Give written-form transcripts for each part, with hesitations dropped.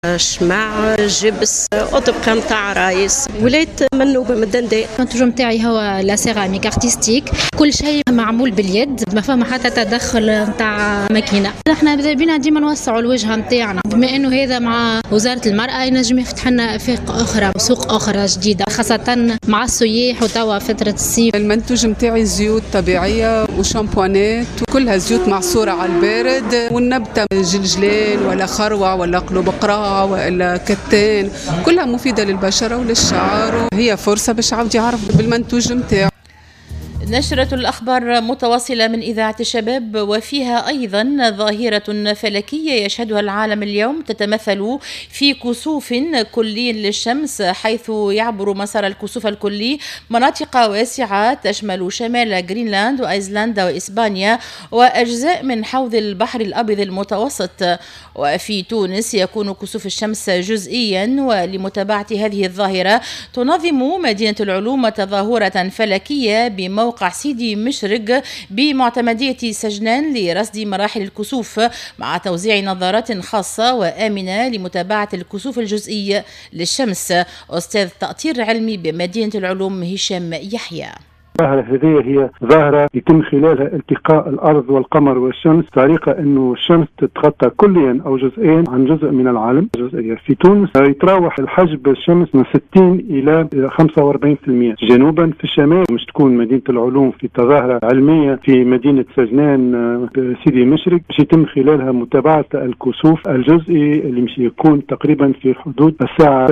شمع، جبس، أطبقة متاع عرايس. ولاية منوبة من الدندان. المنتوج متاعي هو لا سيراميك ارتستيك، كل شيء معمول باليد، ما فما حتى تدخل متاع ماكينة. احنا بينا ديما نوسعوا الوجهة متاعنا، بما انه هذا مع وزارة المرأة ينجم يفتح لنا آفاق أخرى وسوق أخرى جديدة، خاصة مع السياح وتوا فترة الصيف. المنتوج متاعي زيوت طبيعية وشامبوانات، وكلها زيوت معصورة على البارد، والنبتة جلجلان ولا خروع ولا قلوب قراع ولا كتان، كلها مفيدة للبشرة وللشعر، وهي فرصة باش عاود يعرف بالمنتوج متاعه. نشرة الأخبار متواصلة من إذاعة الشباب، وفيها أيضا ظاهرة فلكية يشهدها العالم اليوم، تتمثل في كسوف كلي للشمس، حيث يعبر مسار الكسوف الكلي مناطق واسعة تشمل شمال غرينلاند وأيسلندا وإسبانيا وأجزاء من حوض البحر الأبيض المتوسط. وفي تونس يكون كسوف الشمس جزئيا، ولمتابعة هذه الظاهرة تنظم مدينة العلوم تظاهرة فلكية بموقع سيدي مشرق بمعتمدية سجنان لرصد مراحل الكسوف، مع توزيع نظارات خاصة وآمنة لمتابعة الكسوف الجزئي للشمس. أستاذ تأطير علمي بمدينة العلوم هشام يحيى. الظاهرة هذه هي ظاهرة يتم خلالها التقاء الأرض والقمر والشمس، طريقة أنه الشمس تتغطى كليا أو جزئيا عن جزء من العالم. جزئيا في تونس يتراوح الحجب الشمس من 60 إلى 45%. جنوبا في الشمال مش تكون مدينة العلوم في تظاهرة علمية في مدينة سجنان سيدي مشرق، باش يتم خلالها متابعة الكسوف الجزئي اللي مش يكون تقريبا في حدود الساعة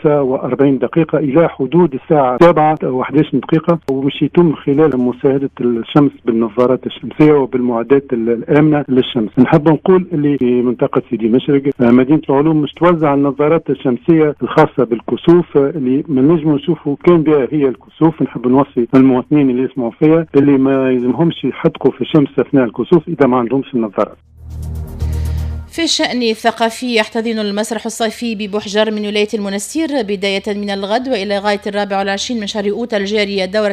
6:40 إلى حدود الساعة 7:11، ومش يتم خلال مشاهدة الشمس بالنظارات الشمسية وبالمعدات الآمنة للشمس. نحب نقول اللي في منطقة سيدي مشرق مدينة العلوم مش توزع النظارات الشمسية الخاصة بالكسوف اللي ما نجموا نشوفوا كان بها هي الكسوف. نحب نوصي المواطنين اللي يسمعوا فيها اللي ما يلزمهمش يحدقوا في الشمس أثناء الكسوف إذا ما عندهمش النظارات. في الشأن الثقافي، يحتضن المسرح الصيفي ببحجر من ولاية المنستير بداية من الغد وإلى غاية 24 من شهر أوت الجاري الدورة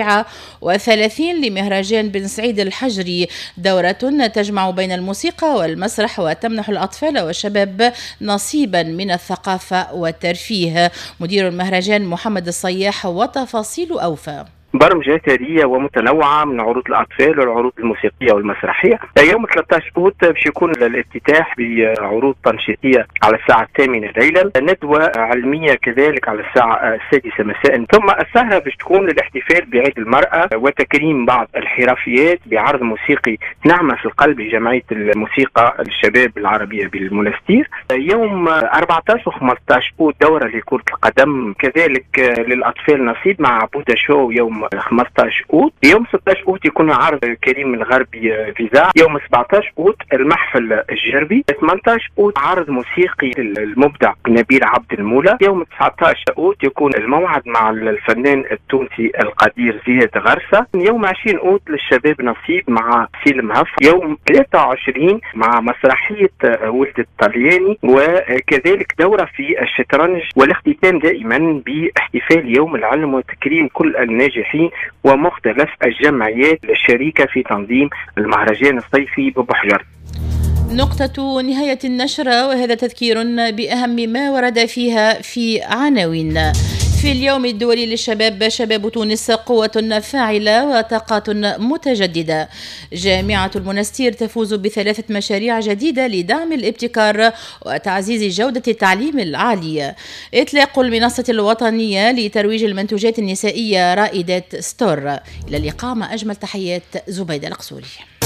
34 لمهرجان بن سعيد الحجري، دورة تجمع بين الموسيقى والمسرح وتمنح الأطفال والشباب نصيبا من الثقافة والترفيه. مدير المهرجان محمد الصياح وتفاصيل أوفى. برمجة ثرية ومتنوعة من عروض الأطفال والعروض الموسيقية والمسرحية. يوم 13 أوت باش يكون الافتتاح بعروض تنشيطية على الساعة 8 ليلا، ندوة علمية كذلك على الساعة 6 مساء، ثم السهرة باش تكون للاحتفال بعيد المرأة وتكريم بعض الحرفيات بعرض موسيقي نعمة في القلب لجمعية الموسيقى الشباب العربية بالمنستير. يوم 14 و15 أوت دورة لكرة القدم، كذلك للأطفال نصيب مع بودا شو يوم 15 أوت. يوم 16 أوت يكون عرض كريم الغربي فيزا. يوم 17 أوت المحفل الجربي. 18 أوت عرض موسيقي المبدع نبيل عبد المولى. يوم 19 أوت يكون الموعد مع الفنان التونسي القدير زياد غرسة. يوم 20 أوت للشباب نصيب مع سيلم هف. يوم 23 مع مسرحية ولد الطلياني، وكذلك دورة في الشطرنج، والاختتام دائما باحتفال يوم العلم وتكريم كل الناجحين ومختلف الجمعيات الشريكة في تنظيم المهرجان الصيفي ببحجر. نقطة نهاية النشرة، وهذا تذكير بأهم ما ورد فيها في عناوين. في اليوم الدولي للشباب، شباب تونس قوة فاعلة وطاقات متجددة. جامعة المنستير تفوز ب3 مشاريع جديدة لدعم الابتكار وتعزيز جودة التعليم العالي. إطلاق المنصة الوطنية لترويج المنتوجات النسائية رائدات ستور. إلى اللقاء، مع أجمل تحيات زبيدة القصوري.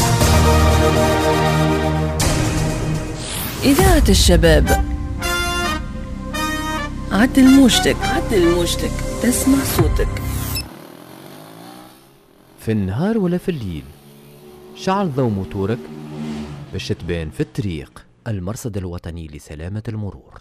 إذاعة الشباب، عدل موجتك تسمع صوتك. في النهار ولا في الليل، شعل ضوء موتورك باش تبان في الطريق. المرصد الوطني لسلامة المرور.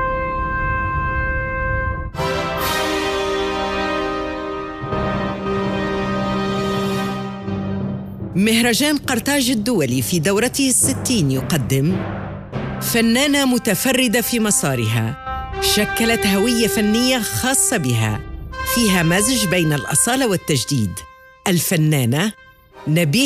مهرجان قرطاج الدولي في دورته 60 يقدم فنانة متفردة في مسارها، شكلت هوية فنية خاصة بها، فيها مزج بين الأصالة والتجديد. الفنانة نبيل